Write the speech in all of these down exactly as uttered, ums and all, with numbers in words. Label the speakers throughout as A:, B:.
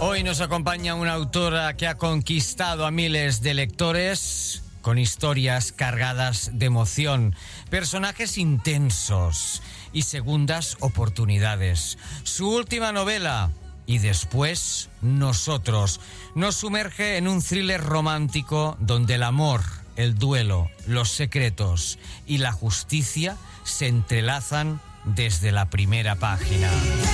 A: Hoy nos acompaña una autora que ha conquistado a miles de lectores con historias cargadas de emoción, personajes intensos y segundas oportunidades. Su última novela, Y después nosotros, nos sumerge en un thriller romántico donde el amor, el duelo, los secretos y la justicia se entrelazan desde la primera página.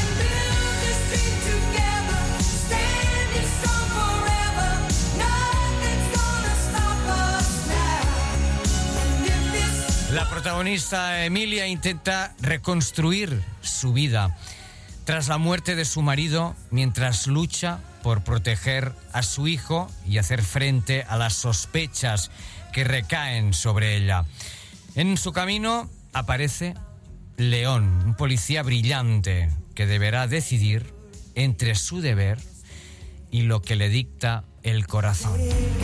A: La protagonista Emilia intenta reconstruir su vida tras la muerte de su marido, mientras lucha por proteger a su hijo y hacer frente a las sospechas que recaen sobre ella. En su camino aparece León, un policía brillante que deberá decidir entre su deber y lo que le dicta el corazón.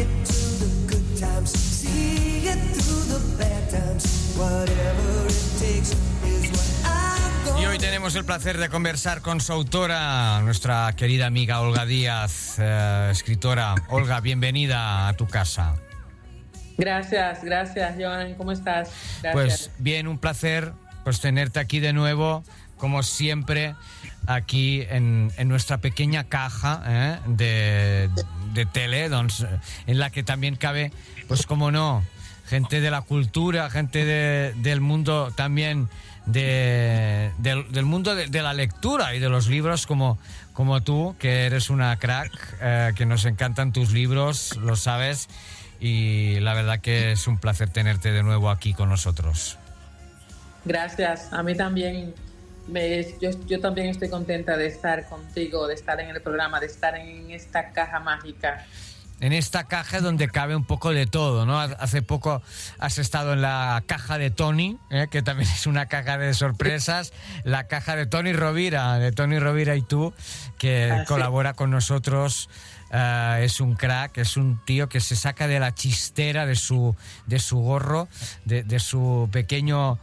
A: Y hoy tenemos el placer de conversar con su autora, nuestra querida amiga Olga Díaz, eh, escritora. Olga, bienvenida a tu casa.
B: Gracias, gracias, Joan. ¿Cómo estás? Gracias.
A: Pues bien, un placer pues tenerte aquí de nuevo, como siempre, aquí en, en nuestra pequeña caja eh, de, de tele, doncs, en la que también cabe, pues como no, gente de la cultura, gente de, del mundo también, de, del, del mundo de, de la lectura y de los libros, como, como tú, que eres una crack, eh, que nos encantan tus libros, lo sabes, y la verdad que es un placer tenerte de nuevo aquí con nosotros.
B: Gracias, a mí también. Me, yo, yo también estoy contenta de estar contigo, de estar en el programa, de estar en esta caja mágica.
A: En esta caja donde cabe un poco de todo, ¿no? Hace poco has estado en la caja de Tony, ¿eh? Que también es una caja de sorpresas, la caja de Tony Rovira, de Tony Rovira y tú, que ah, colabora sí. con nosotros. Uh, es un crack, es un tío que se saca de la chistera de su, de su gorro, de, de su pequeño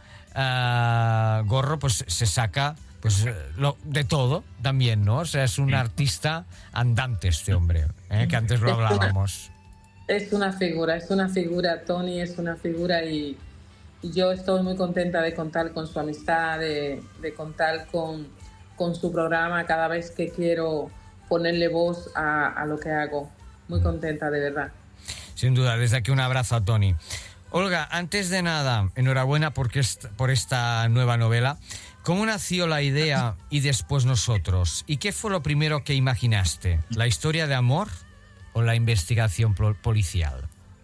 A: uh, gorro, pues se saca pues lo, de todo también, ¿no? O sea, es un artista andante este hombre, ¿eh? Que antes lo hablábamos.
B: Es una figura, es una figura, Tony es una figura y, y yo estoy muy contenta de contar con su amistad, de, de contar con, con su programa cada vez que quiero ponerle voz a, a lo que hago. Muy contenta, de verdad.
A: Sin duda, desde aquí un abrazo a Tony. Olga, antes de nada, enhorabuena porque est- por esta nueva novela. ¿Cómo nació la idea Y después nosotros? ¿Y qué fue lo primero que imaginaste? ¿La historia de amor o la investigación pol- policial?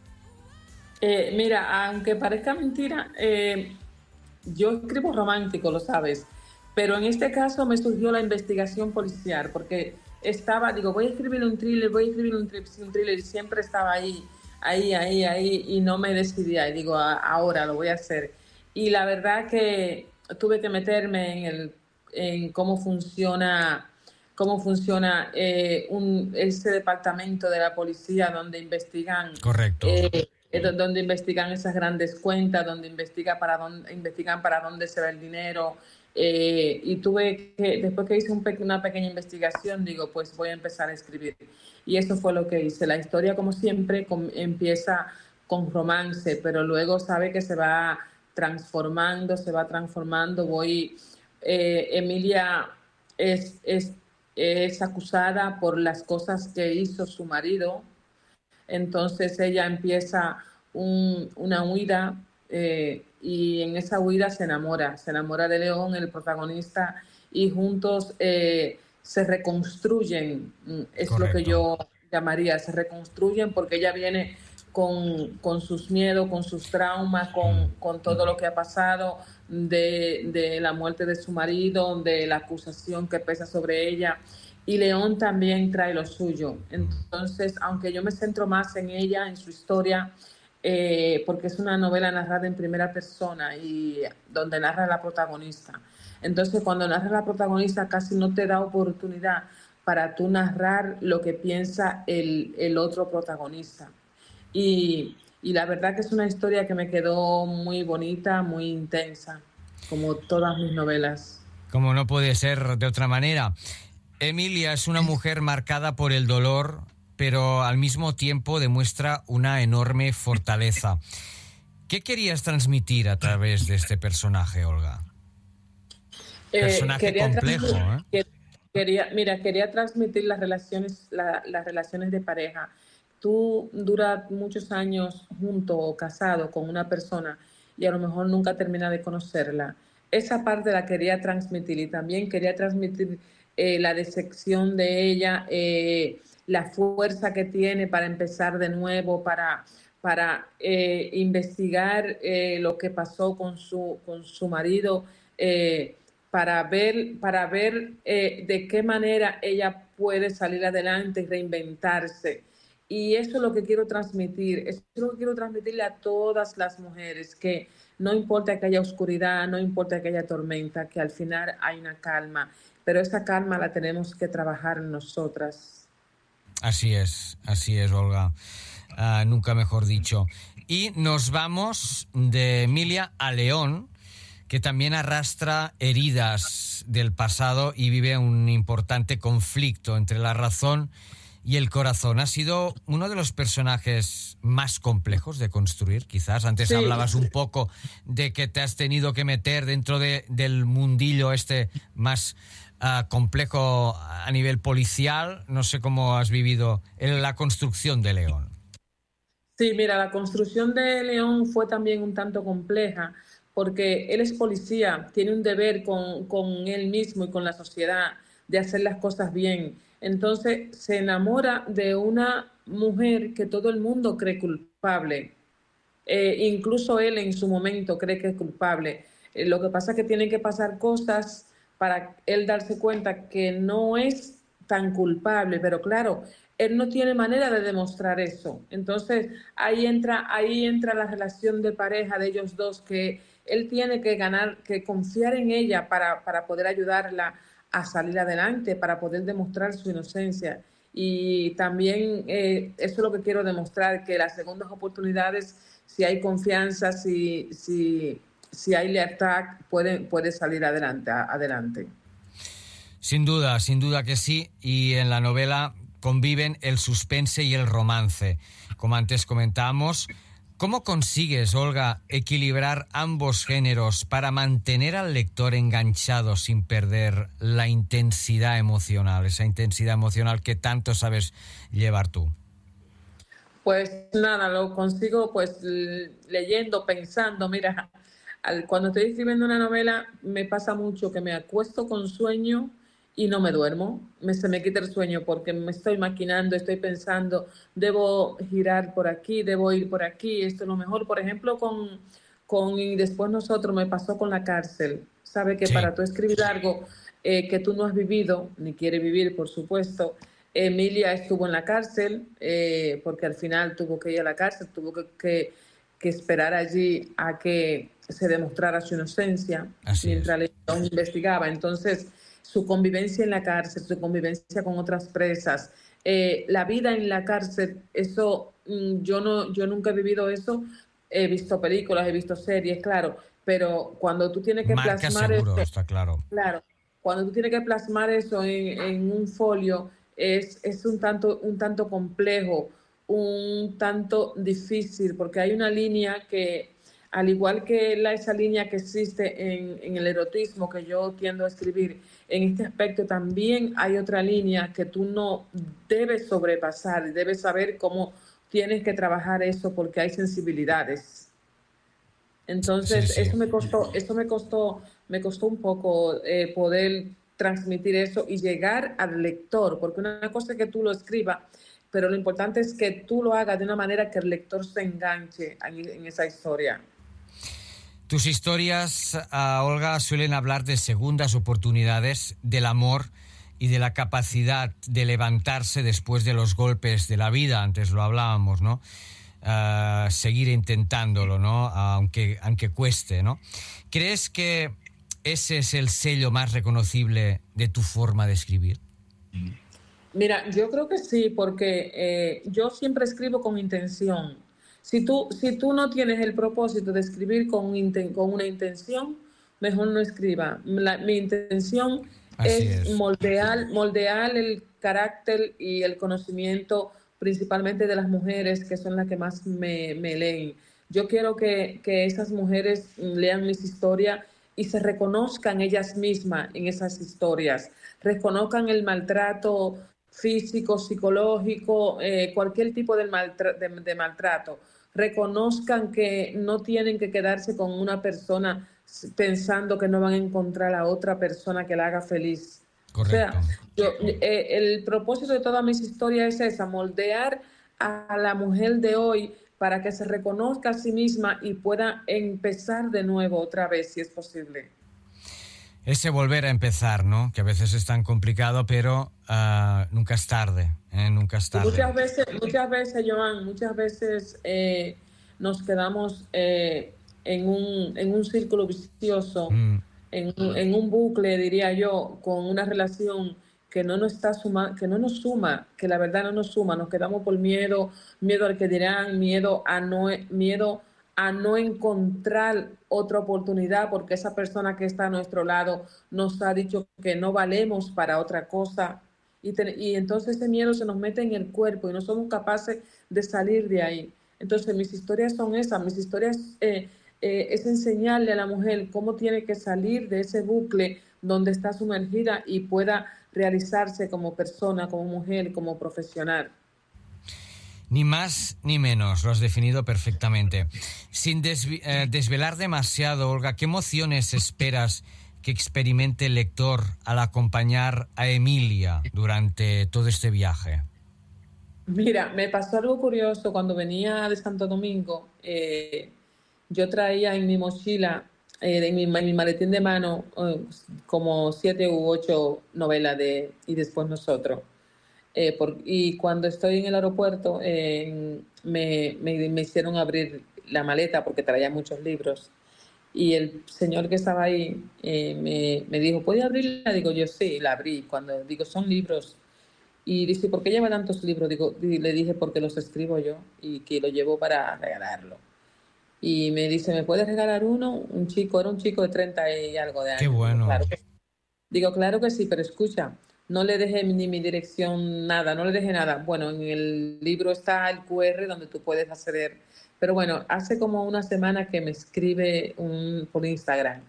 B: Eh, mira, aunque parezca mentira, eh, yo escribo romántico, lo sabes, pero en este caso me surgió la investigación policial, porque estaba, digo, voy a escribir un thriller, voy a escribir un, tri- un thriller, y siempre estaba ahí, ahí, ahí, ahí, y no me decidía, y digo, a, ahora lo voy a hacer. Y la verdad que tuve que meterme en, el, en cómo funciona, cómo funciona eh, un, ese departamento de la policía donde investigan.
A: Correcto.
B: Eh, donde investigan esas grandes cuentas, donde investiga para dónde, investigan para dónde se va el dinero. Eh, y tuve que, después que hice un pe- una pequeña investigación, digo, pues voy a empezar a escribir. Y eso fue lo que hice. La historia, como siempre, com- empieza con romance, pero luego sabe que se va transformando, se va transformando. Voy, eh, Emilia es, es, es acusada por las cosas que hizo su marido. Entonces ella empieza un, una huida eh, y en esa huida se enamora, se enamora de León, el protagonista, y juntos eh, se reconstruyen, es Correcto. Lo que yo llamaría, se reconstruyen porque ella viene con, con sus miedos, con sus traumas, con, con todo lo que ha pasado, de, de la muerte de su marido, de la acusación que pesa sobre ella. Y León también trae lo suyo. Entonces, aunque yo me centro más en ella, en su historia, eh, porque es una novela narrada en primera persona y donde narra la protagonista. Entonces, cuando narra la protagonista, casi no te da oportunidad para tú narrar lo que piensa el, el otro protagonista. Y, y la verdad que es una historia que me quedó muy bonita, muy intensa, como todas mis novelas.
A: Como no puede ser de otra manera. Emilia es una mujer marcada por el dolor, pero al mismo tiempo demuestra una enorme fortaleza. ¿Qué querías transmitir a través de este personaje, Olga?
B: Eh,
A: Personaje complejo, ¿eh?
B: Quería, mira, quería transmitir las relaciones, la, las relaciones de pareja. Tú duras muchos años junto o casado con una persona y a lo mejor nunca termina de conocerla. Esa parte la quería transmitir, y también quería transmitir eh, la decepción de ella, eh, la fuerza que tiene para empezar de nuevo, para, para eh, investigar eh, lo que pasó con su, con su marido, eh, para ver, para ver eh, de qué manera ella puede salir adelante y reinventarse. Y eso es lo que quiero transmitir, eso es lo que quiero transmitirle a todas las mujeres, que no importa que haya oscuridad, no importa que haya tormenta, que al final hay una calma, pero esa calma la tenemos que trabajar nosotras.
A: Así es, así es, Olga. Uh, nunca mejor dicho. Y nos vamos de Emilia a León, que también arrastra heridas del pasado y vive un importante conflicto entre la razón y el corazón. Ha sido uno de los personajes más complejos de construir, quizás. Antes sí. Hablabas un poco de que te has tenido que meter dentro de, del mundillo este más uh, complejo a nivel policial. No sé cómo has vivido la construcción de León.
B: Sí, mira, la construcción de León fue también un tanto compleja, porque él es policía, tiene un deber con, con él mismo y con la sociedad de hacer las cosas bien. Entonces se enamora de una mujer que todo el mundo cree culpable. Eh, incluso él en su momento cree que es culpable. Eh, lo que pasa es que tienen que pasar cosas para él darse cuenta que no es tan culpable, pero claro, él no tiene manera de demostrar eso. Entonces ahí entra, ahí entra la relación de pareja de ellos dos, que él tiene que ganar, que confiar en ella para, para poder ayudarla a salir adelante, para poder demostrar su inocencia. Y también eh, eso es lo que quiero demostrar, que las segundas oportunidades, si hay confianza, si, si, si hay lealtad, puede, puede salir adelante, adelante.
A: Sin duda, sin duda que sí. Y en la novela conviven el suspense y el romance. Como antes comentábamos, ¿cómo consigues, Olga, equilibrar ambos géneros para mantener al lector enganchado sin perder la intensidad emocional, esa intensidad emocional que tanto sabes llevar tú?
B: Pues nada, lo consigo pues leyendo, pensando. Mira, al, cuando estoy escribiendo una novela me pasa mucho que me acuesto con sueño y no me duermo, me, se me quita el sueño porque me estoy maquinando, estoy pensando, debo girar por aquí, debo ir por aquí, esto es lo mejor. Por ejemplo, con, con y después nosotros me pasó con la cárcel. Sabe que sí. Para tú escribir algo eh, que tú no has vivido, ni quieres vivir, por supuesto. Emilia estuvo en la cárcel eh, porque al final tuvo que ir a la cárcel, tuvo que, que, que esperar allí a que se demostrara su inocencia. Así mientras le investigaba. Entonces, su convivencia en la cárcel, su convivencia con otras presas, eh, la vida en la cárcel, eso yo no, yo nunca he vivido eso. He visto películas, he visto series, claro, pero cuando tú tienes que
A: Marca
B: plasmar
A: seguro,
B: eso,
A: está claro.
B: Claro, cuando tú tienes que plasmar eso en, en un folio, es, es un tanto, un tanto complejo, un tanto difícil, porque hay una línea que, al igual que la, esa línea que existe en, en el erotismo que yo tiendo a escribir, en este aspecto también hay otra línea que tú no debes sobrepasar, debes saber cómo tienes que trabajar eso, porque hay sensibilidades. Entonces, sí, sí. eso me costó, eso me costó, me costó un poco eh, poder transmitir eso y llegar al lector, porque una cosa es que tú lo escribas, pero lo importante es que tú lo hagas de una manera que el lector se enganche en, en esa historia.
A: Tus historias, uh, Olga, suelen hablar de segundas oportunidades, del amor y de la capacidad de levantarse después de los golpes de la vida. Antes lo hablábamos, ¿no? Uh, seguir intentándolo, ¿no? Uh, aunque, aunque cueste, ¿no? ¿Crees que ese es el sello más reconocible de tu forma de escribir?
B: Mira, yo creo que sí, porque eh, yo siempre escribo con intención. Si tú, si tú no tienes el propósito de escribir con, con una intención, mejor no escriba. La, mi intención
A: Así
B: es
A: es.
B: moldear, moldear el carácter y el conocimiento principalmente de las mujeres, que son las que más me, me leen. Yo quiero que, que esas mujeres lean mis historias y se reconozcan ellas mismas en esas historias, reconozcan el maltrato físico, psicológico, eh, cualquier tipo de, maltra de, de maltrato, reconozcan que no tienen que quedarse con una persona pensando que no van a encontrar a otra persona que la haga feliz. O
A: Correcto.
B: sea, yo, eh, el propósito de todas mis historias es esa, moldear a la mujer de hoy para que se reconozca a sí misma y pueda empezar de nuevo otra vez, si es posible.
A: Ese volver a empezar, ¿no? Que a veces es tan complicado, pero uh, nunca es tarde, ¿eh? Nunca es
B: Y
A: tarde.
B: muchas veces, muchas veces, Joan, muchas veces eh, nos quedamos eh, en, un, en un círculo vicioso,
A: Mm.
B: en, en un bucle, diría yo, con una relación que no nos está suma, que no nos suma, que la verdad no nos suma, nos quedamos por miedo, miedo al que dirán, miedo a no, miedo a no encontrar otra oportunidad, porque esa persona que está a nuestro lado nos ha dicho que no valemos para otra cosa. Y, te, y entonces ese miedo se nos mete en el cuerpo y no somos capaces de salir de ahí. Entonces mis historias son esas, mis historias eh, eh, es enseñarle a la mujer cómo tiene que salir de ese bucle donde está sumergida y pueda realizarse como persona, como mujer, como profesional.
A: Ni más ni menos, lo has definido perfectamente. Sin desvi- eh, desvelar demasiado, Olga, ¿qué emociones esperas que experimente el lector al acompañar a Emilia durante todo este viaje?
B: Mira, me pasó algo curioso cuando venía de Santo Domingo. Eh, yo traía en mi mochila, eh, en, mi, en mi maletín de mano, eh, como siete u ocho novelas de Y después nosotros. Eh, por, y cuando estoy en el aeropuerto, eh, me, me, me hicieron abrir la maleta porque traía muchos libros. Y el señor que estaba ahí eh, me, me dijo, ¿puede abrirla? Digo, yo sí, la abrí. Cuando digo, son libros. Y dice, ¿por qué lleva tantos libros? Digo, y le dije, porque los escribo yo y que lo llevo para regalarlo. Y me dice, ¿me puedes regalar uno? Un chico, era un chico de treinta y algo de
A: Qué
B: años. Digo,
A: bueno.
B: claro que, digo, claro que sí, pero escucha, no le dejé ni mi dirección, nada, no le dejé nada. Bueno, en el libro está el cu erre donde tú puedes acceder. Pero bueno, hace como una semana que me escribe un, por Instagram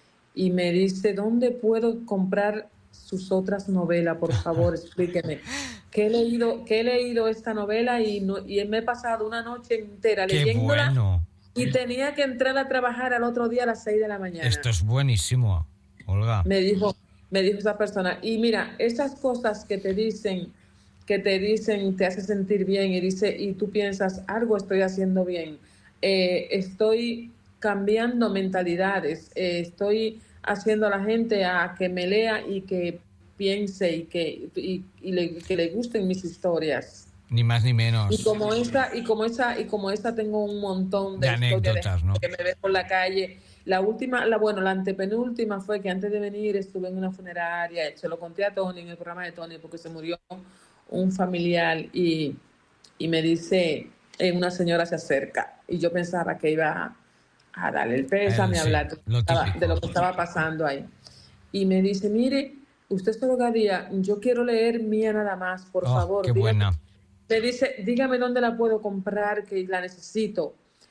B: y me dice, ¿dónde puedo comprar sus otras novelas? Por favor, explíqueme. Que he leído, que he leído esta novela y, no, y me he pasado una noche entera
A: Qué
B: leyéndola
A: bueno.
B: y tenía que entrar a trabajar al otro día a las seis de la mañana.
A: Esto es buenísimo, Olga.
B: Me dijo, me dijo esa persona. Y mira, esas cosas que te dicen, que te dicen, te hace sentir bien y dice, y tú piensas, algo estoy haciendo bien. Eh, estoy cambiando mentalidades, eh, estoy haciendo a la gente a que me lea y que piense y que, y, y le, que le gusten mis historias.
A: Ni más ni menos.
B: Y como esa, y como esa, y como esa tengo un montón de,
A: De anécdotas,
B: de
A: ¿no?
B: que me ves por la calle. La última, la bueno, la antepenúltima fue que antes de venir estuve en una funeraria, se lo conté a Tony en el programa de Tony porque se murió un familiar y, y me dice, eh, una señora se acerca y yo pensaba que iba a darle el pésame, a
A: sí,
B: hablar
A: lo
B: de lo que estaba pasando ahí. Y me dice, mire, usted solo día, yo quiero leer Mía nada más, por
A: Oh,
B: favor.
A: qué
B: dígame,
A: buena.
B: me dice, dígame dónde la puedo comprar, que la necesito.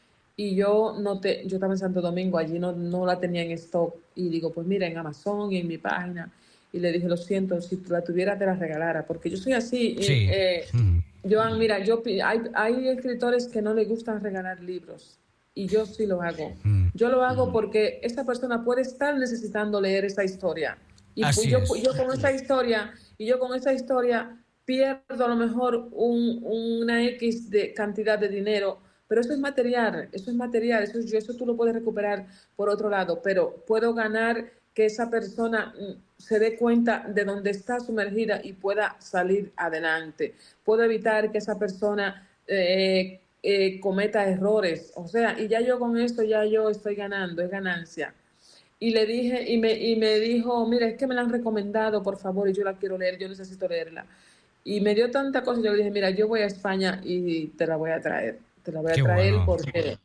B: Y yo no te, yo estaba en Santo Domingo, allí no, no la tenía en stock. Y digo, pues mira, en Amazon y en mi página. Y le dije, lo siento, si tú la tuvieras te la regalara, porque yo soy así.
A: Sí.
B: Eh,
A: Mm.
B: Joan, mira, yo hay, hay escritores que no les gustan regalar libros y yo sí lo hago.
A: Mm.
B: Yo lo hago porque esa persona puede estar necesitando leer esa historia. Y
A: Así
B: yo,
A: es.
B: yo con esa historia, y yo con esa historia pierdo a lo mejor un, una X de cantidad de dinero, pero eso es material, eso es material, eso, es, eso tú lo puedes recuperar por otro lado, pero puedo ganar que esa persona se dé cuenta de dónde está sumergida y pueda salir adelante. Puedo evitar que esa persona eh, eh, cometa errores, o sea, y ya yo con esto ya yo estoy ganando, es ganancia. Y le dije, y me, y me dijo, mira, es que me la han recomendado, por favor, y yo la quiero leer, yo necesito leerla. Y me dio tanta cosa, yo le dije, mira, yo voy a España y te la voy a traer, te la voy a
A: Qué
B: traer
A: bueno.
B: porque...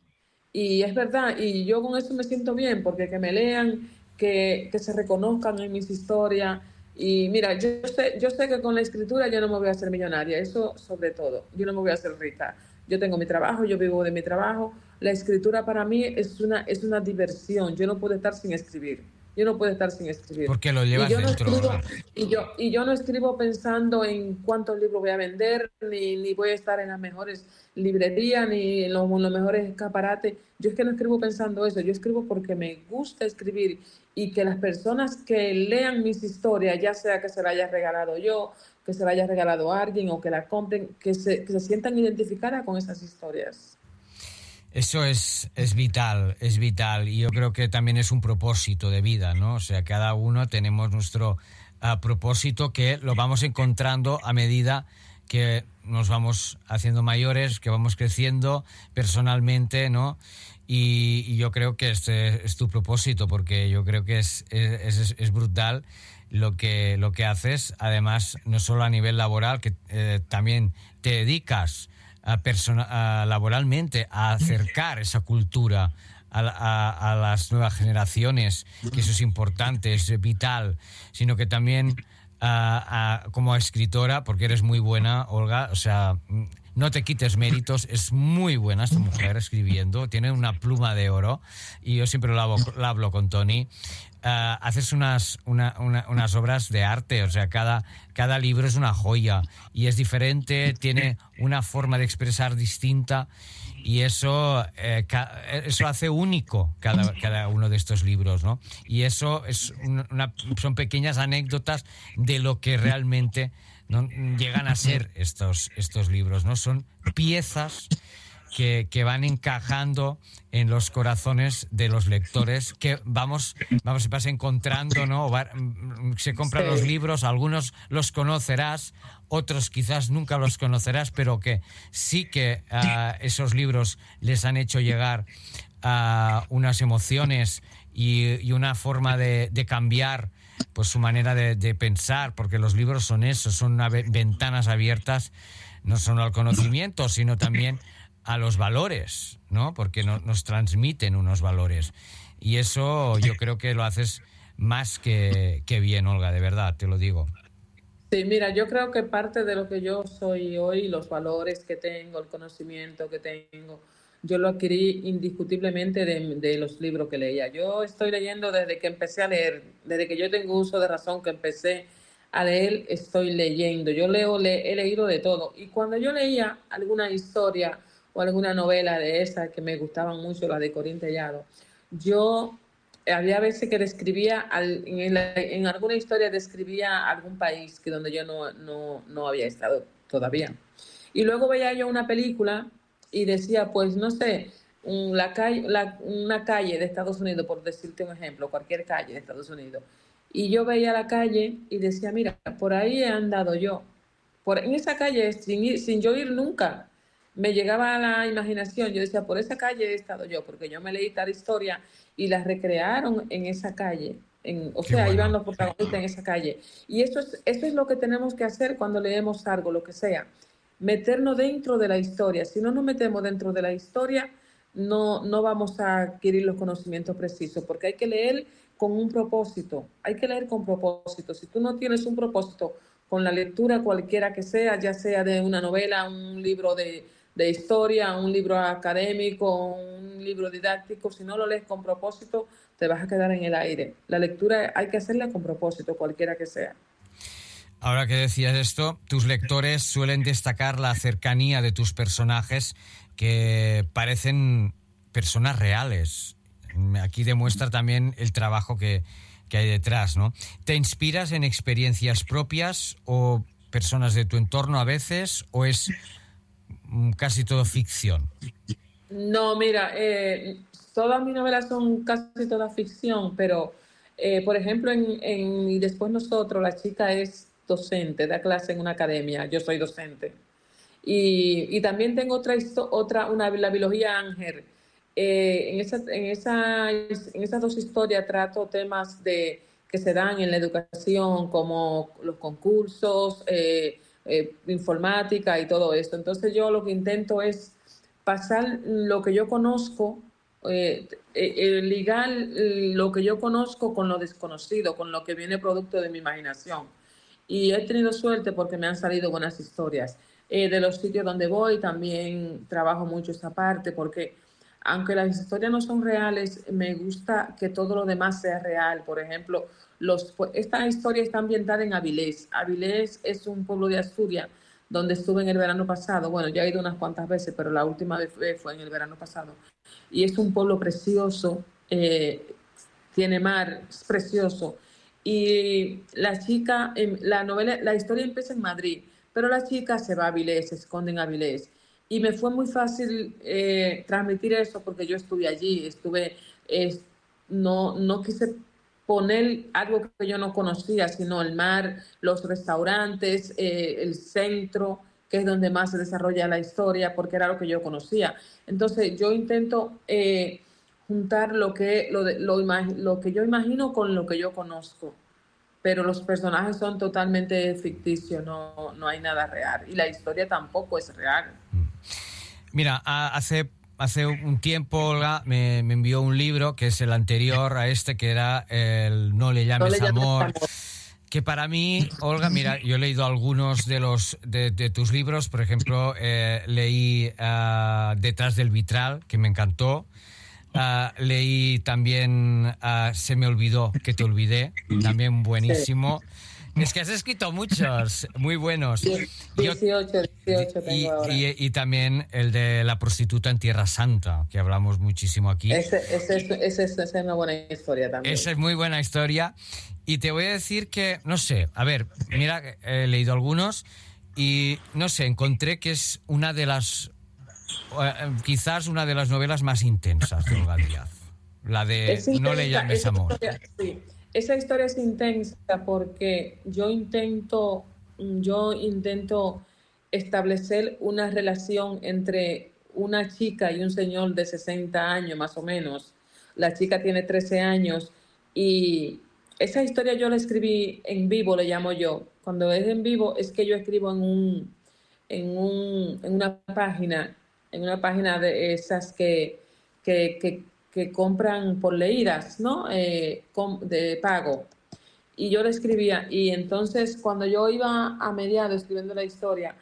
B: Y es verdad, y yo con eso me siento bien, porque que me lean, que, que se reconozcan en mis historias, Y mira, yo sé, yo sé que con la escritura yo no me voy a hacer millonaria, eso sobre todo, yo no me voy a hacer rica. Yo tengo mi trabajo, yo vivo de mi trabajo. La escritura para mí es una, es una diversión, yo no puedo estar sin escribir. Yo no puedo estar sin escribir.
A: Porque lo
B: Y
A: llevas
B: yo no
A: dentro,
B: escribo,
A: ¿no?
B: y yo, y yo no escribo pensando en cuántos libros voy a vender, ni, ni voy a estar en las mejores librerías, ni en los, en los mejores escaparates. Yo es que no escribo pensando eso, yo escribo porque me gusta escribir y que las personas que lean mis historias, ya sea que se la haya regalado yo, que se la haya regalado a alguien o que la compren, que se, que se sientan identificadas con esas historias.
A: Eso es, es vital, es vital. Y yo creo que también es un propósito de vida, ¿no? O sea, cada uno tenemos nuestro uh, propósito que lo vamos encontrando a medida que nos vamos haciendo mayores, que vamos creciendo personalmente, ¿no? Y, y yo creo que este es tu propósito, porque yo creo que es, es, es, es brutal lo que, lo que haces. Además, no solo a nivel laboral, que eh, también te dedicas A persona, a, laboralmente a acercar esa cultura a, a, a las nuevas generaciones, que eso es importante, es vital, sino que también a, a, como escritora, porque eres muy buena, Olga, o sea, no te quites méritos, es muy buena esta mujer escribiendo, tiene una pluma de oro, y yo siempre lo hablo, lo hablo con Tony. Uh, haces unas, una, una, unas obras de arte, o sea, cada, cada libro es una joya y es diferente, tiene una forma de expresar distinta, y eso, eh, ca, eso hace único cada, cada uno de estos libros, ¿no? Y eso es una, son pequeñas anécdotas de lo que realmente, ¿no?, llegan a ser estos, estos libros, ¿no? Son piezas Que, que van encajando en los corazones de los lectores, que vamos, vamos vas encontrando, ¿no? Va, se compran sí. los libros, algunos los conocerás, otros quizás nunca los conocerás, pero que sí que uh, esos libros les han hecho llegar a uh, unas emociones y, y una forma de, de cambiar pues su manera de, de pensar, porque los libros son eso, son una, ventanas abiertas, no solo al conocimiento, sino también a los valores, ¿no? Porque no, nos transmiten unos valores. Y eso yo creo que lo haces más que, que bien, Olga, de verdad, te lo digo.
B: Sí, mira, yo creo que parte de lo que yo soy hoy, los valores que tengo, el conocimiento que tengo, yo lo adquirí indiscutiblemente de, de los libros que leía. Yo estoy leyendo desde que empecé a leer, desde que yo tengo uso de razón que empecé a leer, estoy leyendo. Yo leo, le, he leído de todo. Y cuando yo leía alguna historia o alguna novela de esas que me gustaban mucho, la de Corín Tellado, yo había veces que describía, al, en, la, en alguna historia describía algún país que donde yo no, no, no había estado todavía. Y luego veía yo una película y decía, pues no sé, la calle, la, una calle de Estados Unidos, por decirte un ejemplo, cualquier calle de Estados Unidos. Y yo veía la calle y decía, mira, por ahí he andado yo. Por, en esa calle, sin, ir, sin yo ir nunca, me llegaba a la imaginación, yo decía, por esa calle he estado yo, porque yo me leí tal historia y la recrearon en esa calle, en, o Qué sea, bueno. Iban los protagonistas en esa calle. Y eso es, eso es lo que tenemos que hacer cuando leemos algo, lo que sea, meternos dentro de la historia. Si no nos metemos dentro de la historia, no, no vamos a adquirir los conocimientos precisos, porque hay que leer con un propósito, hay que leer con propósito. Si tú no tienes un propósito con la lectura cualquiera que sea, ya sea de una novela, un libro de de historia, un libro académico, un libro didáctico, si no lo lees con propósito, te vas a quedar en el aire. La lectura hay que hacerla con propósito, cualquiera que sea.
A: Ahora que decías esto, tus lectores suelen destacar la cercanía de tus personajes, que parecen personas reales. Aquí demuestra también el trabajo que, que hay detrás, ¿no? ¿Te inspiras en experiencias propias o personas de tu entorno a veces, o es casi todo ficción?
B: No, mira, eh, todas mis novelas son casi toda ficción, pero eh, por ejemplo, en, en Y después nosotros, la chica es docente, da clase en una academia, yo soy docente. Y, y también tengo otra, otra una, la biología Ángel. Eh, en, esa, en, esa, en esas dos historias trato temas de, que se dan en la educación, como los concursos, eh, Eh, informática y todo esto. Entonces yo lo que intento es pasar lo que yo conozco eh, eh, eh, ligar eh, lo que yo conozco con lo desconocido, con lo que viene producto de mi imaginación. Y he tenido suerte porque me han salido buenas historias. Eh, de los sitios donde voy también trabajo mucho esta parte porque aunque las historias no son reales, me gusta que todo lo demás sea real. Por ejemplo, los, esta historia está ambientada en Avilés. Avilés es un pueblo de Asturias donde estuve en el verano pasado. Bueno, ya he ido unas cuantas veces, pero la última vez fue, fue en el verano pasado. Y es un pueblo precioso, eh, tiene mar, es precioso. Y la chica, la novela, la historia empieza en Madrid, pero la chica se va a Avilés, se esconde en Avilés. Y me fue muy fácil eh, transmitir eso porque yo estuve allí, estuve, eh, no, no quise poner algo que yo no conocía, sino el mar, los restaurantes, eh, el centro, que es donde más se desarrolla la historia, porque era lo que yo conocía. Entonces yo intento eh, juntar lo que, lo, de, lo, lo que yo imagino con lo que yo conozco, pero los personajes son totalmente ficticios, no, no hay nada real, y la historia tampoco es real.
A: Mira, hace... Hace un tiempo Olga me, me envió un libro que es el anterior a este, que era el No le llames, no le llames amor, amor, que para mí, Olga, mira, yo he leído algunos de los de, de tus libros, por ejemplo, eh, leí uh, Detrás del vitral, que me encantó, uh, leí también uh, Se me olvidó que te olvidé, también buenísimo. Sí. Es que has escrito muchos, muy buenos.
B: dieciocho, dieciocho tengo
A: y,
B: ahora.
A: Y, y también el de La prostituta en Tierra Santa, que hablamos muchísimo aquí.
B: Ese, ese, ese, ese es una buena historia también.
A: Esa es muy buena historia. Y te voy a decir que, no sé, a ver, mira, he leído algunos y, no sé, encontré que es una de las, quizás una de las novelas más intensas de Olga Díaz. La de intensa, No le llames amor.
B: Historia, sí. Esa historia es intensa porque yo intento, yo intento establecer una relación entre una chica y un señor de sesenta años más o menos. La chica tiene trece años y esa historia yo la escribí en vivo, le llamo yo. Cuando es en vivo es que yo escribo en un, en un, en una página, en una página de esas que, que, que que compran por leídas, ¿no? Eh, de pago. Y yo le escribía, y entonces cuando yo iba a mediado escribiendo la historia,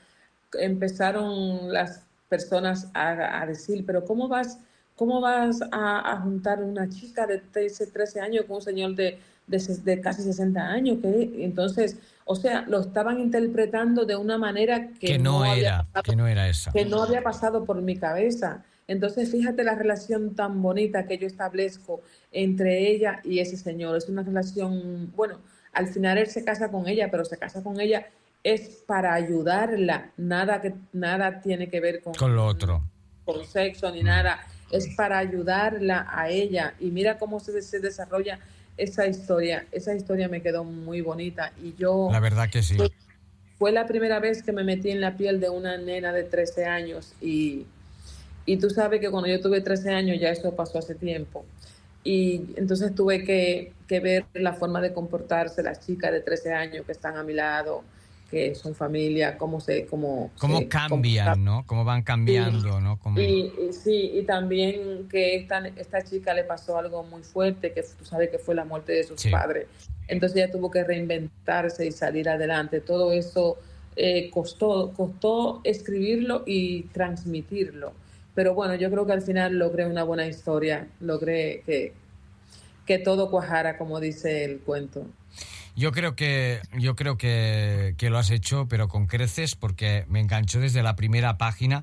B: empezaron las personas a, a decir, pero ¿cómo vas, cómo vas a, a juntar una chica de trece años con un señor de, de, de casi sesenta años? ¿Qué? Entonces, o sea, lo estaban interpretando de una manera que,
A: que no, no era, había pasado, que no era esa.
B: Que no había pasado por mi cabeza. Entonces, fíjate la relación tan bonita que yo establezco entre ella y ese señor. Es una relación, bueno, al final él se casa con ella, pero se casa con ella es para ayudarla. Nada que nada tiene que ver con,
A: con lo otro.
B: Con sexo ni mm. nada. Es para ayudarla a ella. Y mira cómo se, se desarrolla esa historia. Esa historia me quedó muy bonita. Y yo...
A: La verdad que sí.
B: Fue, fue la primera vez que me metí en la piel de una nena de trece años y... Y tú sabes que cuando yo tuve trece años ya eso pasó hace tiempo. Y entonces tuve que, que ver la forma de comportarse las chicas de trece años que están a mi lado, que son familia, cómo se... Cómo,
A: cómo
B: se,
A: cambian, cómo, ¿no? Cómo van cambiando,
B: sí,
A: ¿no? Cómo...
B: Y, y, sí, y también que esta, esta chica le pasó algo muy fuerte, que tú sabes que fue la muerte de sus sí. padres. Entonces ella tuvo que reinventarse y salir adelante. Todo eso eh, costó, costó escribirlo y transmitirlo. Pero bueno, yo creo que al final logré una buena historia, logré que, que todo cuajara, como dice el cuento.
A: Yo creo que yo creo que, que lo has hecho, pero con creces, porque me enganchó desde la primera página.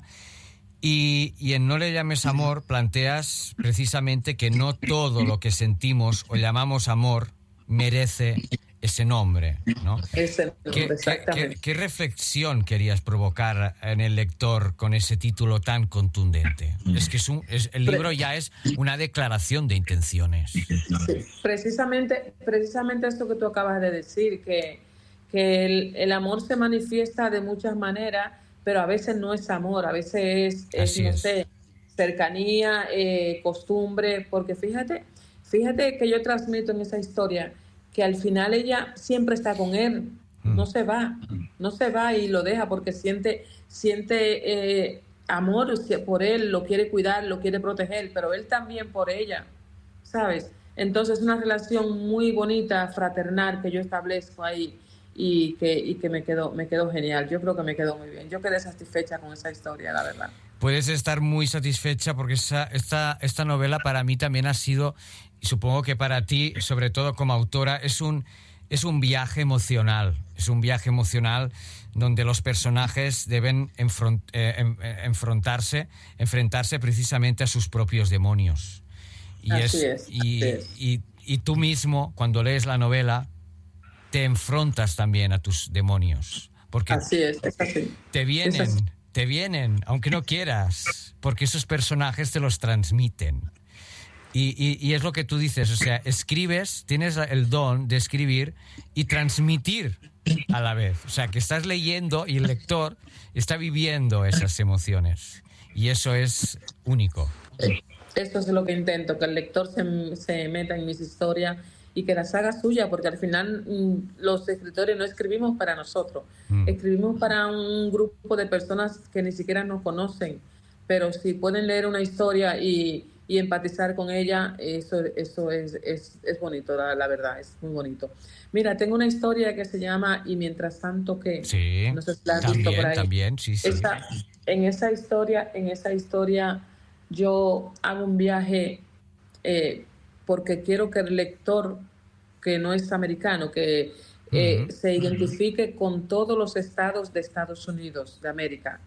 A: Y, y en No le llames amor planteas precisamente que no todo lo que sentimos o llamamos amor merece ese nombre, ¿no?
B: Ese nombre,
A: ¿Qué,
B: exactamente.
A: ¿qué, qué reflexión querías provocar en el lector con ese título tan contundente? Es que es un, es, el libro ya es una declaración de intenciones.
B: Sí, precisamente, precisamente esto que tú acabas de decir, que, que el, el amor se manifiesta de muchas maneras, pero a veces no es amor, a veces es, es no sé, cercanía, eh, costumbre, porque fíjate, fíjate que yo transmito en esa historia que al final ella siempre está con él, no se va, no se va y lo deja porque siente, siente, eh, amor por él, lo quiere cuidar, lo quiere proteger, pero él también por ella, ¿sabes? Entonces, una relación muy bonita, fraternal, que yo establezco ahí y que, y que me quedó, me quedó genial. Yo creo que me quedó muy bien. Yo quedé satisfecha con esa historia, la verdad.
A: Puedes estar muy satisfecha porque esa, esta, esta novela para mí también ha sido, y supongo que para ti, sobre todo como autora, es un, es un viaje emocional. Es un viaje emocional donde los personajes deben enfront, eh, en, eh, enfrentarse, enfrentarse precisamente a sus propios demonios. Y,
B: así
A: es,
B: es,
A: y,
B: así es.
A: Y, y tú mismo, cuando lees la novela, te enfrentas también a tus demonios. Porque
B: así es, es así.
A: Te vienen,
B: es así.
A: te vienen, aunque no quieras, porque esos personajes te los transmiten. Y, y, y es lo que tú dices, o sea, escribes, tienes el don de escribir y transmitir a la vez. O sea, que estás leyendo y el lector está viviendo esas emociones. Y eso es único.
B: Esto es lo que intento, que el lector se, se meta en mis historias y que las haga suya, porque al final mmm, los escritores no escribimos para nosotros, mm. escribimos para un grupo de personas que ni siquiera nos conocen, pero si pueden leer una historia y, y empatizar con ella, eso, eso es, es, es bonito, la, la verdad, es muy bonito. Mira, tengo una historia que se llama Y mientras tanto que...
A: Sí,
B: no sé si la has
A: también,
B: visto por ahí.
A: también, sí, sí.
B: Esa, en esa historia, en esa historia yo hago un viaje eh, porque quiero que el lector que no es americano, que eh, uh-huh. se identifique con todos los estados de Estados Unidos, de América.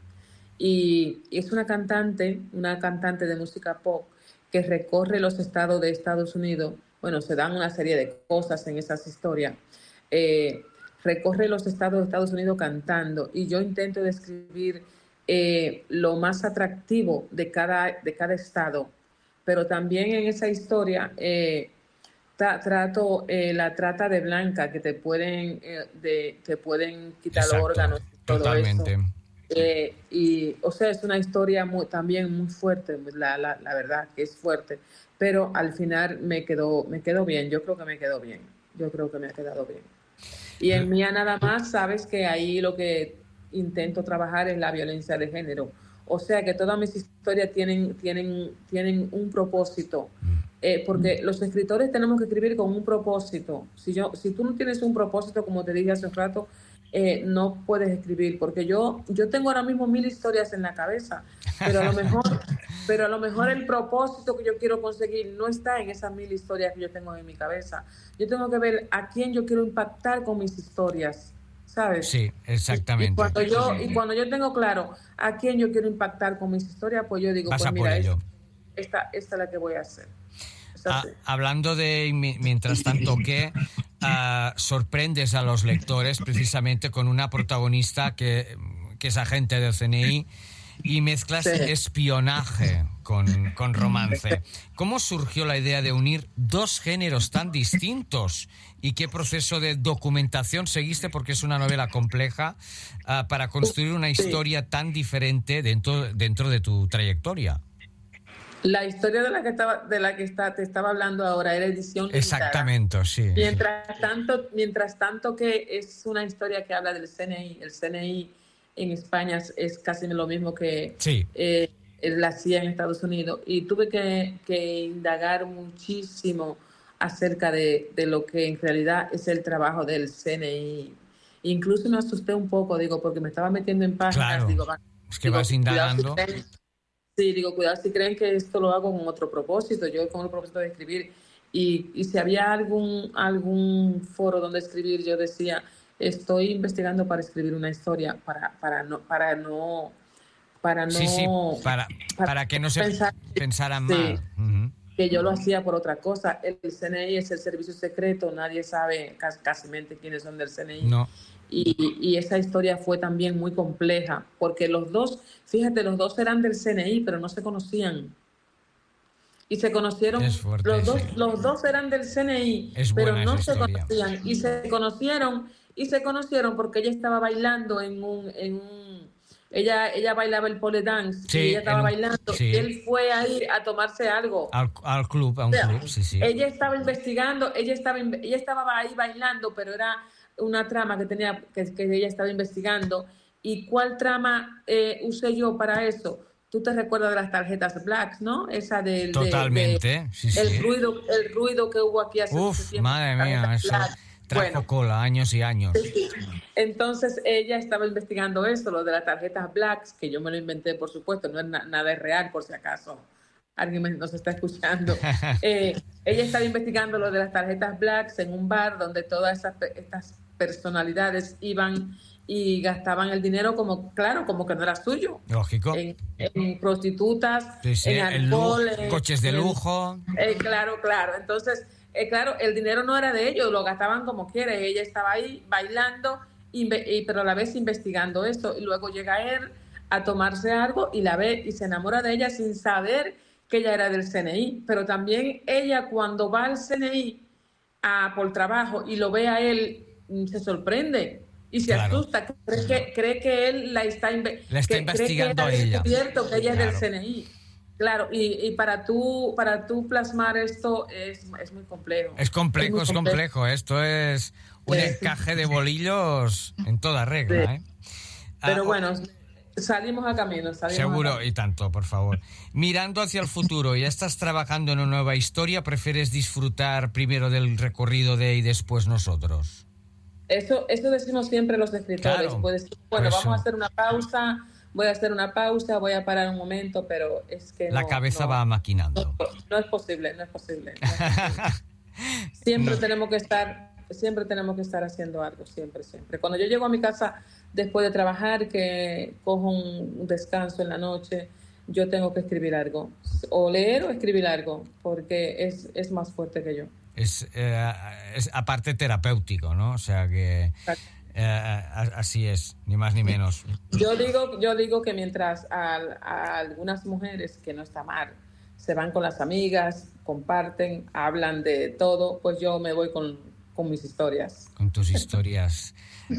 B: Y es una cantante, una cantante de música pop que recorre los estados de Estados Unidos. Bueno, se dan una serie de cosas en esas historias. Eh, recorre los estados de Estados Unidos cantando y yo intento describir eh, lo más atractivo de cada, de cada estado. Pero también en esa historia eh, tra- trato eh, la trata de blanca, que te pueden, eh, de, te pueden quitar
A: Exacto,
B: los órganos y todo
A: totalmente.
B: eso. Eh, y, o sea, es una historia muy, también muy fuerte, la, la, la verdad que es fuerte, pero al final me quedó, me quedó bien, yo creo que me quedó bien, yo creo que me ha quedado bien. Y en Mía nada más, sabes que ahí lo que intento trabajar es la violencia de género, o sea que todas mis historias tienen, tienen, tienen un propósito, eh, porque los escritores tenemos que escribir con un propósito. Si, yo, si tú no tienes un propósito, como te dije hace un rato, Eh, no puedes escribir, porque yo yo tengo ahora mismo mil historias en la cabeza, pero a lo mejor pero a lo mejor el propósito que yo quiero conseguir no está en esas mil historias que yo tengo en mi cabeza. Yo tengo que ver a quién yo quiero impactar con mis historias, ¿sabes?
A: Sí, exactamente.
B: Y, y cuando yo y cuando yo tengo claro a quién yo quiero impactar con mis historias, pues yo digo,
A: Vas
B: pues mira,
A: esta,
B: esta, esta es la que voy a hacer.
A: Ah, hablando de mientras tanto que uh, sorprendes a los lectores precisamente con una protagonista que, que es agente del C N I y mezclas sí. espionaje con, con romance. ¿Cómo surgió la idea de unir dos géneros tan distintos y qué proceso de documentación seguiste, porque es una novela compleja, uh, para construir una historia tan diferente dentro, dentro de tu trayectoria?
B: La historia de la que estaba, de la que está, te estaba hablando ahora era edición limitada.
A: Exactamente, sí.
B: Mientras tanto, mientras tanto que es una historia que habla del C N I. El C N I en España es, es casi lo mismo que
A: sí.
B: eh, la C I A en Estados Unidos. Y tuve que, que indagar muchísimo acerca de, de lo que en realidad es el trabajo del C N I. Incluso me asusté un poco, digo, porque me estaba metiendo en páginas.
A: Claro,
B: digo,
A: es que
B: digo,
A: vas indagando.
B: Sí, digo, cuidado si creen que esto lo hago con otro propósito, yo con el propósito de escribir. Y, y si había algún, algún foro donde escribir, yo decía, estoy investigando para escribir una historia, para, para no, para no, para no,
A: sí, sí, para, para, para que no se
B: pensar,
A: pensaran
B: sí,
A: mal. Uh-huh.
B: Que yo lo hacía por otra cosa. El C N I es el servicio secreto, nadie sabe casi, casi quiénes son del C N I.
A: No.
B: Y, y esa historia fue también muy compleja, porque los dos, fíjate, los dos eran del C N I, pero no se conocían. Y se conocieron,
A: fuerte,
B: los, dos,
A: sí.
B: los dos eran del C N I,
A: es
B: pero no se
A: historia.
B: conocían. Y se conocieron, y se conocieron porque ella estaba bailando en un... En un ella, ella bailaba el pole dance,
A: sí,
B: y ella estaba
A: un,
B: bailando,
A: sí.
B: y él fue a ir a tomarse algo.
A: Al, al club, a un
B: o sea,
A: club, sí, sí.
B: Ella estaba investigando, ella estaba, ella estaba ahí bailando, pero era una trama que tenía que, que ella estaba investigando. ¿Y cuál trama eh, usé yo para eso? tú te recuerdas de las tarjetas Black, ¿no? Esa del...
A: Totalmente,
B: de, de,
A: sí, sí.
B: El ruido, el ruido que hubo aquí hace
A: Uf,
B: mucho tiempo.
A: Madre mía, eso
B: Black.
A: trajo bueno, cola, años y años.
B: Sí. Entonces ella estaba investigando eso, lo de las tarjetas Blacks, que yo me lo inventé, por supuesto, no es na nada real, por si acaso alguien nos está escuchando. eh, ella estaba investigando lo de las tarjetas Blacks en un bar donde todas esas, estas personalidades iban y gastaban el dinero como, claro, como que no era suyo.
A: Lógico.
B: En, en prostitutas,
A: sí, sí,
B: en alcohol,
A: en coches de lujo.
B: Eh, claro, claro. Entonces, eh, claro, el dinero no era de ellos, lo gastaban como quiera. Ella estaba ahí bailando, y, pero a la vez investigando esto. Y luego llega él a tomarse algo y la ve y se enamora de ella sin saber que ella era del C N I. Pero también ella, cuando va al C N I a, por trabajo y lo ve a él, se sorprende y se claro. asusta. Cree que, cree que él la está,
A: la está
B: que,
A: investigando
B: cree que
A: a ella.
B: descubierto que ella
A: claro.
B: es del C N I. Claro, y, y para tú para tú plasmar esto es, es muy complejo.
A: Es complejo, es, es complejo. Esto es un sí, encaje sí. de bolillos en toda regla. Sí. ¿eh?
B: Pero
A: ah,
B: bueno, salimos a camino. Salimos
A: seguro,
B: a camino.
A: Y tanto, por favor. Mirando hacia el futuro, ¿ya estás trabajando en una nueva historia? ¿Prefieres disfrutar primero del recorrido de y después nosotros?
B: Eso, eso decimos siempre los escritores.
A: Claro,
B: pues, bueno, vamos a hacer una pausa... Voy a hacer una pausa, voy a parar un momento, pero es que
A: la
B: no,
A: cabeza
B: no,
A: va maquinando.
B: No, no es posible, no es posible. No es posible. Siempre no. tenemos que estar, siempre tenemos que estar haciendo algo, siempre, siempre. Cuando yo llego a mi casa después de trabajar, que cojo un descanso en la noche, yo tengo que escribir algo, o leer o escribir algo, porque es, es más fuerte que yo.
A: Es, eh, es aparte terapéutico, ¿no? O sea que... Exacto. Eh, así es, ni más ni menos.
B: Yo digo, yo digo que mientras a, a algunas mujeres, que no está mal, se van con las amigas, comparten, hablan de todo, pues yo me voy con, con mis historias.
A: Con tus historias.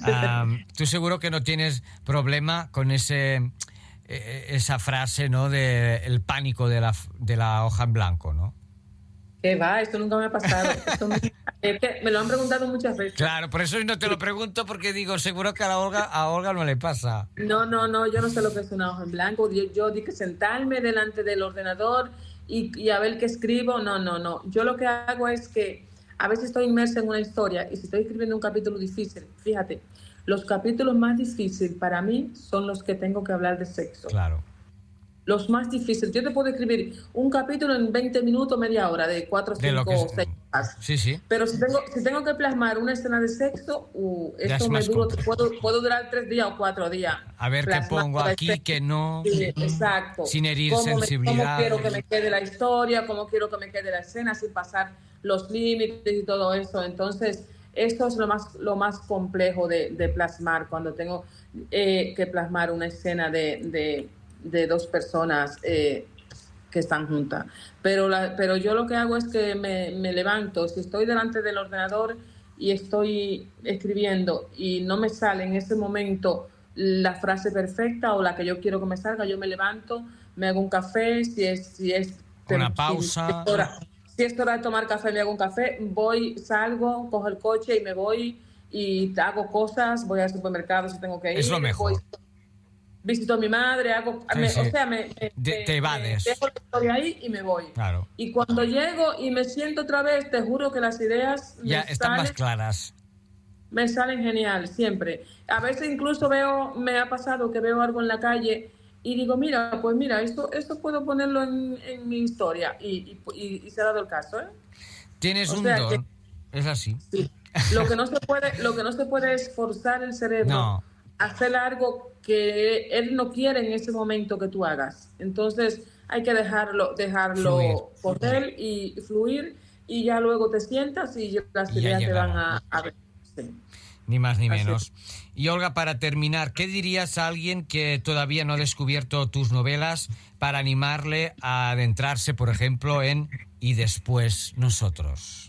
A: um, tú seguro que no tienes problema con ese eh, esa frase, ¿no? De el pánico de la, de la hoja en blanco, ¿no?
B: ¿Qué va? Esto nunca me ha pasado. Esto me, es que me lo han preguntado muchas veces.
A: Claro, por eso no te lo pregunto, porque digo, seguro que a la Olga, a Olga no le pasa.
B: No, no, no, yo no sé lo que es una hoja en blanco. Yo, yo di que sentarme delante del ordenador y, y a ver qué escribo. No, no, no. Yo lo que hago es que a veces estoy inmersa en una historia y si estoy escribiendo un capítulo difícil, fíjate, los capítulos más difíciles para mí son los que tengo que hablar de sexo.
A: Claro.
B: Los más difíciles. Yo te puedo escribir un capítulo en veinte minutos, media hora, de cuatro, cinco o seis horas.
A: Sí, sí.
B: Pero si tengo, si tengo que plasmar una escena de sexo, uh, esto me duro, puedo, puedo durar tres días o cuatro días.
A: A ver qué pongo aquí, que no.
B: Sí, exacto.
A: Sin herir
B: cómo
A: sensibilidad.
B: Me, cómo quiero que me quede la historia, cómo quiero que me quede la escena, sin pasar los límites y todo eso. Entonces, esto es lo más, lo más complejo de, de plasmar cuando tengo eh, que plasmar una escena de... de de dos personas eh, que están juntas. Pero, la, pero yo lo que hago es que me, me levanto, si estoy delante del ordenador y estoy escribiendo y no me sale en ese momento la frase perfecta o la que yo quiero que me salga, yo me levanto, me hago un café, si es... Si es
A: una
B: si,
A: pausa.
B: Si es, hora, si es hora de tomar café, me hago un café, voy, salgo, cojo el coche y me voy y hago cosas, voy al supermercado si tengo que ir.
A: Es lo mejor.
B: Voy, visito a mi madre, hago,
A: sí,
B: me,
A: sí.
B: o sea, me, me,
A: De, te evades.
B: Me dejo la historia ahí y me voy.
A: Claro.
B: Y cuando llego y me siento otra vez, te juro que las ideas
A: ya
B: me
A: están
B: salen,
A: más claras.
B: Me salen genial, siempre. A veces incluso veo, me ha pasado que veo algo en la calle y digo, mira, pues mira, esto, esto puedo ponerlo en, en mi historia y, y, y, y se ha dado el caso, ¿eh?
A: Tienes
B: o
A: un
B: sea
A: don,
B: que,
A: es así.
B: Sí. Lo que no se puede, lo que no se puede es forzar el cerebro.
A: No.
B: Hacer algo que él no quiere en ese momento que tú hagas. Entonces hay que dejarlo, dejarlo correr y fluir y ya luego te sientas y las ideas te van a, a ver. Sí.
A: Ni más ni
B: Así
A: menos.
B: es.
A: Y Olga, para terminar, ¿qué dirías a alguien que todavía no ha descubierto tus novelas para animarle a adentrarse, por ejemplo, en Y después nosotros?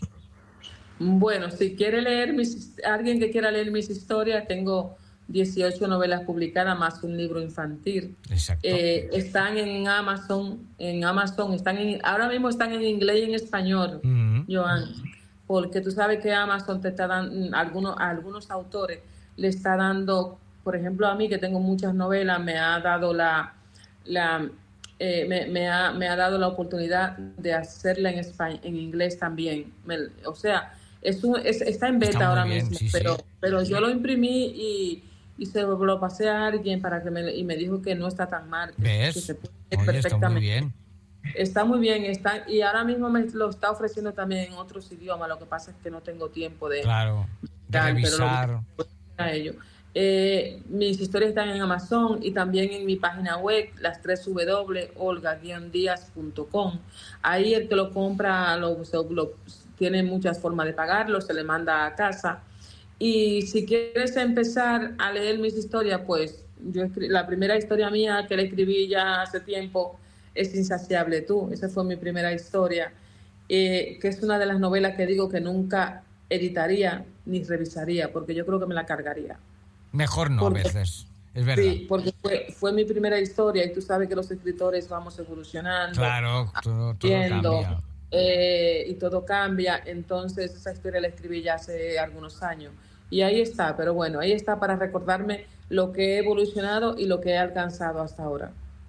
B: Bueno, si quiere leer mis, alguien que quiera leer mis historias, tengo dieciocho novelas publicadas más un libro infantil.
A: Exacto.
B: Eh, están en Amazon, en Amazon, están en, ahora mismo están en inglés y en español, uh-huh. Joan, porque tú sabes que Amazon te está dando, algunos, a algunos autores le está dando, por ejemplo a mí que tengo muchas novelas, me ha dado la, la eh, me, me, ha, me ha dado la oportunidad de hacerla en, español, en inglés también. Me, o sea, es un, es, está en beta está ahora bien, mismo, sí, pero, sí. pero yo lo imprimí y, y se lo pasé a alguien para que me, y me dijo que no está tan mal. Que,
A: ¿Ves?
B: Que se puede
A: Oye,
B: perfectamente.
A: Está muy bien.
B: Está muy bien, está, y ahora mismo me lo está ofreciendo también en otros idiomas. Lo que pasa es que no tengo tiempo de,
A: claro, de tal, revisar.
B: Pero lo, a ello. Eh, mis historias están en Amazon y también en mi página web, las tres w olga guion díaz punto com. Ahí el que lo compra lo, lo, tiene muchas formas de pagarlo, se le manda a casa. Y si quieres empezar a leer mis historias, pues yo escri- la primera historia mía que le escribí ya hace tiempo es Insaciable tú. Esa fue mi primera historia, eh, que es una de las novelas que digo que nunca editaría ni revisaría, porque yo creo que me la cargaría.
A: Mejor no, porque, a veces, es verdad.
B: Sí, porque fue, fue mi primera historia y tú sabes que los escritores vamos evolucionando.
A: Claro, todo, todo cambia.
B: Eh, y todo cambia, entonces esa historia la escribí ya hace algunos años. Y ahí está, pero bueno, ahí está para recordarme lo que he evolucionado y lo que he alcanzado hasta ahora.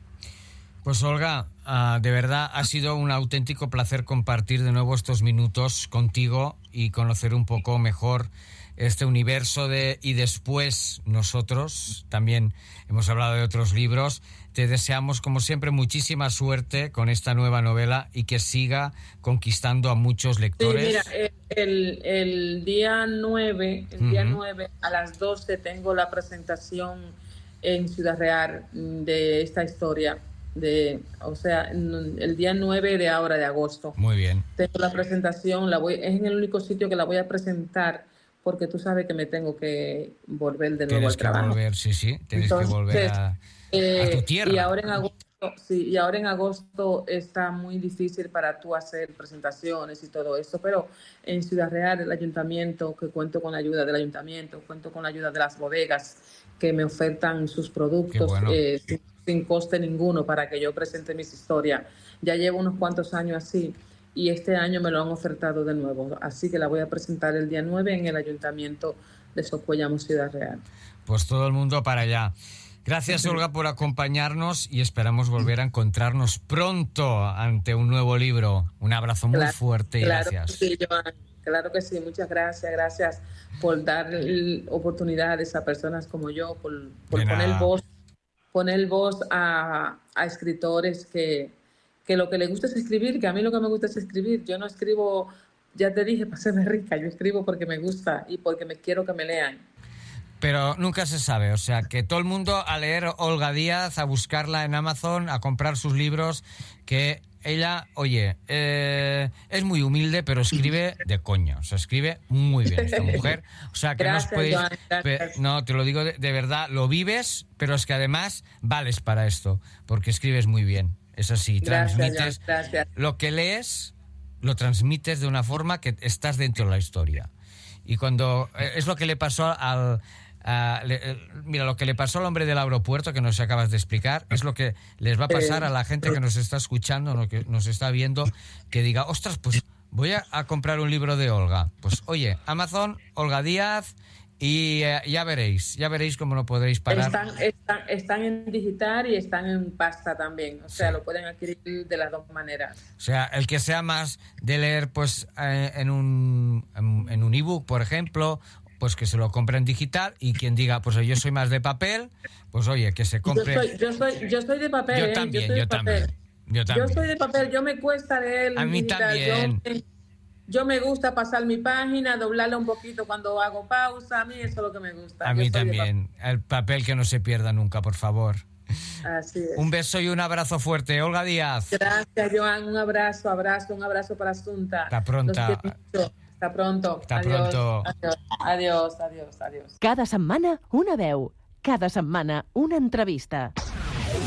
A: Pues Olga, uh, de verdad ha sido un auténtico placer compartir de nuevo estos minutos contigo y conocer un poco mejor este universo de y después nosotros. También hemos hablado de otros libros. Te deseamos, como siempre, muchísima suerte con esta nueva novela y que siga conquistando a muchos lectores.
B: Sí, mira, el, el día nueve, el uh-huh. día nueve a las doce tengo la presentación en Ciudad Real de esta historia. De, o sea, el día nueve de ahora de agosto.
A: Muy bien.
B: Tengo la presentación, la voy, es en el único sitio que la voy a presentar, porque tú sabes que me tengo que volver de nuevo
A: Tienes
B: al trabajo.
A: Tienes que volver, sí, sí, tienes
B: Entonces,
A: que volver a,
B: eh,
A: a tu tierra.
B: Y ahora en agosto, sí, y ahora en agosto está muy difícil para tú hacer presentaciones y todo eso, pero en Ciudad Real, el ayuntamiento, que cuento con la ayuda del ayuntamiento, cuento con la ayuda de las bodegas que me ofertan sus productos,
A: bueno.
B: eh, sin, sin coste ninguno para que yo presente mis historias. Ya llevo unos cuantos años así y este año me lo han ofertado de nuevo, así que la voy a presentar el día nueve en el ayuntamiento de Socuellamo, Ciudad Real.
A: Pues todo el mundo para allá. Gracias, Olga, por acompañarnos y esperamos volver a encontrarnos pronto ante un nuevo libro. Un abrazo muy
B: claro,
A: fuerte y
B: claro
A: gracias.
B: Que sí, Joan, claro que sí, muchas gracias, gracias por dar oportunidades a personas como yo, por, por poner voz, poner voz a, a escritores que, que lo que les gusta es escribir, que a mí lo que me gusta es escribir. Yo no escribo, ya te dije, para serme rica, yo escribo porque me gusta y porque me quiero que me lean.
A: Pero nunca se sabe, o sea, que todo el mundo a leer Olga Díaz, a buscarla en Amazon, a comprar sus libros, que ella, oye, eh, es muy humilde, pero escribe de coña, o sea, escribe muy bien esta mujer. O sea, que
B: gracias,
A: no os podéis...
B: Joan,
A: pe, no, te lo digo de, de verdad, lo vives, pero es que además vales para esto, porque escribes muy bien. Es así, transmites...
B: Gracias, Joan,
A: lo que lees, lo transmites de una forma que estás dentro de la historia. Y cuando... Es lo que le pasó al... Uh, le, mira, lo que le pasó al hombre del aeropuerto que nos acabas de explicar es lo que les va a pasar a la gente que nos está escuchando, no, que nos está viendo, que diga, ostras, pues voy a, a comprar un libro de Olga. Pues oye, Amazon, Olga Díaz, y uh, ya veréis, ya veréis cómo lo podréis pagar.
B: Están, están, están en digital y están en pasta también, o sea, sí. Lo pueden adquirir de las dos maneras.
A: O sea, el que sea más de leer pues eh, en un en, en un ebook, por ejemplo, pues que se lo compre en digital, y quien diga, pues yo soy más de papel, pues oye, que se compre...
B: Yo soy, yo soy, yo soy de papel,
A: yo
B: ¿eh?
A: También,
B: yo, soy
A: yo,
B: de
A: también,
B: papel.
A: yo también.
B: Yo soy de papel, yo me cuesta leer
A: A mí
B: digital.
A: también.
B: Yo, yo me gusta pasar mi página, doblarla un poquito cuando hago pausa, a mí eso es lo que me gusta.
A: A
B: yo
A: mí también, el papel que no se pierda nunca, por favor.
B: Así es.
A: Un beso y un abrazo fuerte, Olga Díaz.
B: Gracias, Joan, un abrazo, abrazo, un abrazo para Asunta.
A: Hasta pronto.
B: Hasta pronto.
A: Hasta
B: adiós,
A: pronto.
B: Adiós, adiós, adiós, adiós.
C: Cada setmana una veu. Cada setmana una entrevista.